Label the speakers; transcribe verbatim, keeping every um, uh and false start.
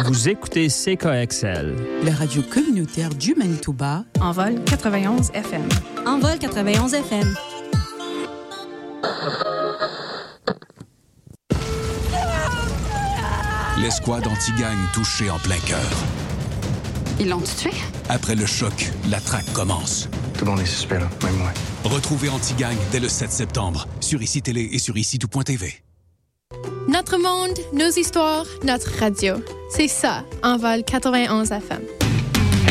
Speaker 1: Vous écoutez C K X L.
Speaker 2: La radio communautaire du Manitoba.
Speaker 3: Envol quatre-vingt-onze F M.
Speaker 4: Envol quatre-vingt-onze F M.
Speaker 5: L'escouade anti-gang touchée en plein cœur.
Speaker 6: Ils l'ont tué?
Speaker 5: Après le choc, la traque commence.
Speaker 7: Tout le monde est suspect, là, même moi.
Speaker 5: Retrouvez Anti-Gang dès le sept septembre sur I C I Télé et sur ici tout point T V.
Speaker 8: Notre monde, nos histoires, notre radio. C'est ça, Envol quatre-vingt-onze F M.